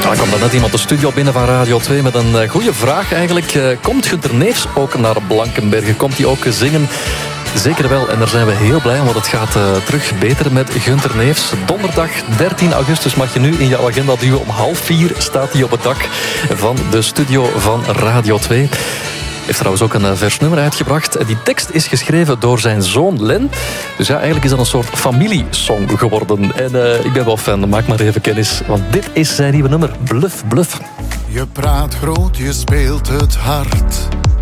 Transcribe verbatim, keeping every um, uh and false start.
Er kwam dan net iemand de studio binnen van Radio twee met een uh, goede vraag eigenlijk. Uh, komt Gunter Neefs ook naar Blankenberge? Komt hij ook zingen? Zeker wel, en daar zijn we heel blij om, want het gaat uh, terug beter met Gunter Neefs. Donderdag dertien augustus mag je nu in je agenda duwen. Om half vier staat hij op het dak van de studio van Radio twee. Hij heeft trouwens ook een vers nummer uitgebracht. Die tekst is geschreven door zijn zoon Len. Dus ja, eigenlijk is dat een soort familiesong geworden. En uh, ik ben wel fan, maak maar even kennis. Want dit is zijn nieuwe nummer, Bluff, Bluff. Je praat groot, je speelt het hard.